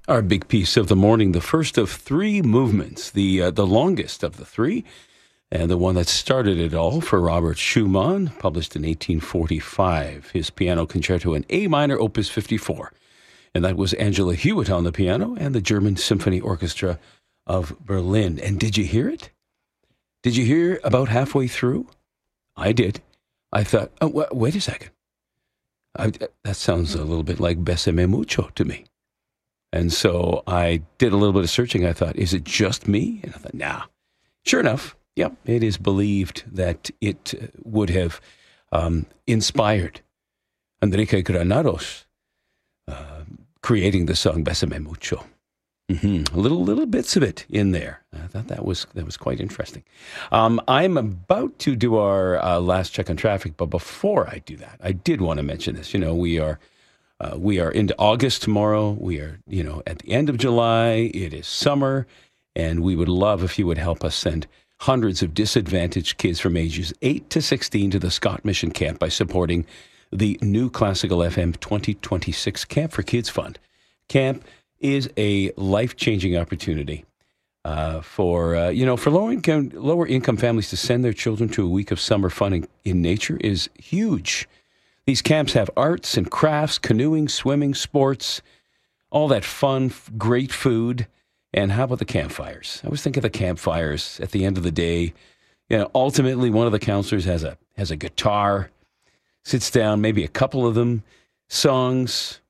Our big piece of the morning, the first of three movements, the longest of the three, and the one that started it all for Robert Schumann, published in 1845, his piano concerto in A minor, opus 54. And that was Angela Hewitt on the piano and the German Symphony Orchestra of Berlin. And did you hear it? Did you hear about halfway through? I did. I thought, oh, wait a second. That sounds a little bit like Bésame Mucho to me. And so I did a little bit of searching. I thought, is it just me? And I thought, nah. Sure enough, yep, it is believed that it would have inspired Enrique Granados creating the song Bésame Mucho. Little bits of it in there. I thought that was quite interesting. I'm about to do our last check on traffic, but before I do that, I did want to mention this. You know, we are into August tomorrow. We are, at the end of July. It is summer, and we would love if you would help us send hundreds of disadvantaged kids from ages 8 to 16 to the Scott Mission Camp by supporting the New Classical FM 2026 Camp for Kids Fund. Camp is a life-changing opportunity for lower income families to send their children to a week of summer fun in nature is huge. These camps have arts and crafts, canoeing, swimming, sports, all that fun, great food. And how about the campfires? I always think of the campfires at the end of the day. Ultimately, one of the counselors has a guitar, sits down, maybe a couple of them, songs,